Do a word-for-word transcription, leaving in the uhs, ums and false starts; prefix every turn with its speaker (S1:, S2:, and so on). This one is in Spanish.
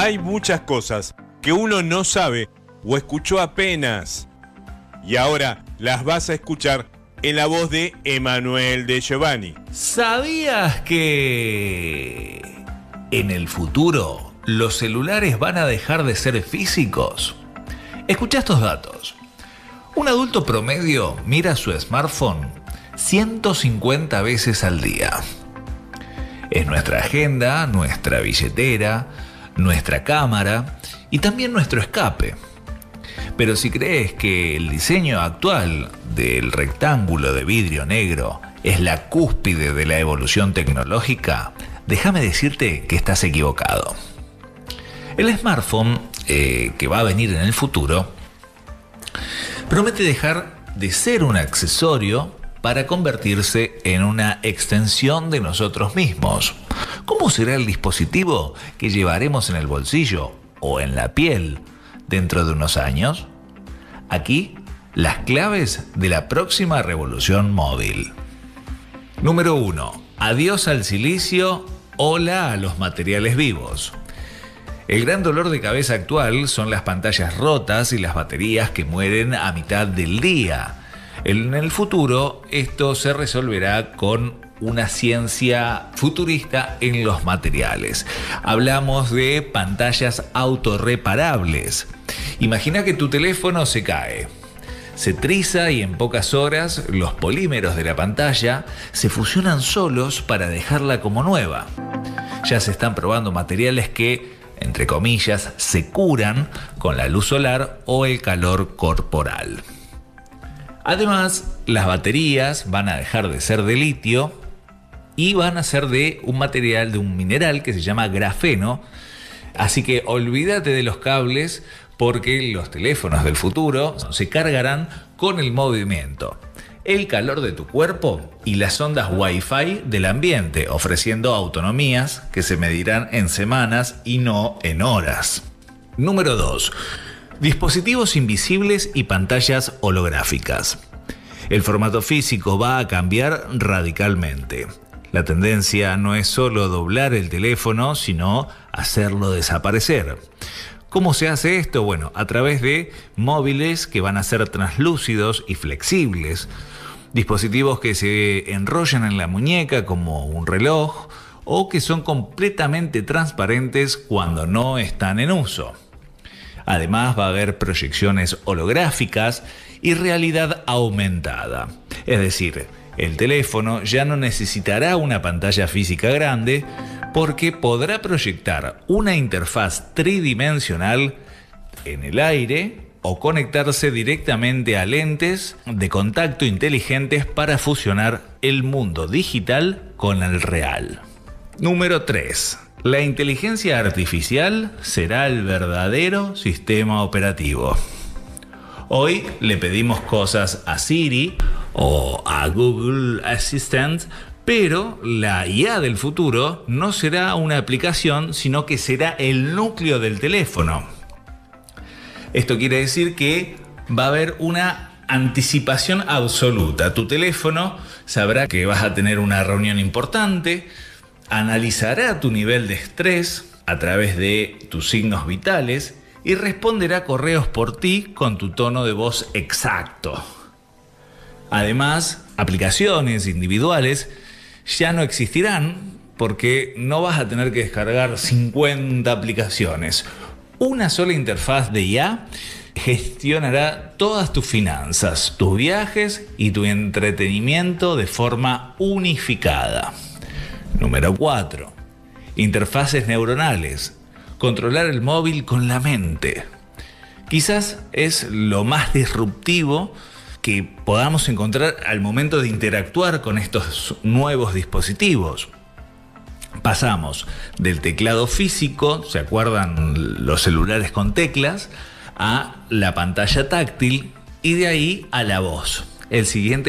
S1: Hay muchas cosas que uno no sabe o escuchó apenas y ahora las vas a escuchar en la voz de Emanuel De Giovanni.
S2: ¿Sabías que en el futuro los celulares van a dejar de ser físicos? Escucha estos datos. Un adulto promedio mira su smartphone ciento cincuenta veces al día. Es nuestra agenda, nuestra billetera, nuestra cámara y también nuestro escape. Pero si crees que el diseño actual del rectángulo de vidrio negro es la cúspide de la evolución tecnológica, déjame decirte que estás equivocado. El smartphone, eh, que va a venir en el futuro, promete dejar de ser un accesorio para convertirse en una extensión de nosotros mismos. ¿Cómo será el dispositivo que llevaremos en el bolsillo o en la piel dentro de unos años? Aquí, las claves de la próxima revolución móvil. Número uno. Adiós al silicio, hola a los materiales vivos. El gran dolor de cabeza actual son las pantallas rotas y las baterías que mueren a mitad del día. En el futuro, esto se resolverá con una ciencia futurista en los materiales. Hablamos de pantallas autorreparables. Imagina que tu teléfono se cae, se triza y en pocas horas los polímeros de la pantalla se fusionan solos para dejarla como nueva. Ya se están probando materiales que, entre comillas, se curan con la luz solar o el calor corporal. Además, las baterías van a dejar de ser de litio y van a ser de un material, de un mineral que se llama grafeno. Así que olvídate de los cables porque los teléfonos del futuro se cargarán con el movimiento, el calor de tu cuerpo y las ondas Wi-Fi del ambiente, ofreciendo autonomías que se medirán en semanas y no en horas. Número dos. Dispositivos invisibles y pantallas holográficas. El formato físico va a cambiar radicalmente. La tendencia no es solo doblar el teléfono, sino hacerlo desaparecer. ¿Cómo se hace esto? Bueno, a través de móviles que van a ser translúcidos y flexibles, dispositivos que se enrollan en la muñeca como un reloj o que son completamente transparentes cuando no están en uso. Además va a haber proyecciones holográficas y realidad aumentada. Es decir, el teléfono ya no necesitará una pantalla física grande porque podrá proyectar una interfaz tridimensional en el aire o conectarse directamente a lentes de contacto inteligentes para fusionar el mundo digital con el real. Número tres. La inteligencia artificial será el verdadero sistema operativo. Hoy le pedimos cosas a Siri o a Google Assistant, pero la I A del futuro no será una aplicación, sino que será el núcleo del teléfono. Esto quiere decir que va a haber una anticipación absoluta. Tu teléfono sabrá que vas a tener una reunión importante, analizará tu nivel de estrés a través de tus signos vitales y responderá correos por ti con tu tono de voz exacto. Además, aplicaciones individuales ya no existirán porque no vas a tener que descargar cincuenta aplicaciones. Una sola interfaz de I A gestionará todas tus finanzas, tus viajes y tu entretenimiento de forma unificada. Número cuatro. Interfaces neuronales. Controlar el móvil con la mente. Quizás es lo más disruptivo que podamos encontrar al momento de interactuar con estos nuevos dispositivos. Pasamos del teclado físico, ¿se acuerdan los celulares con teclas?, a la pantalla táctil y de ahí a la voz. El siguiente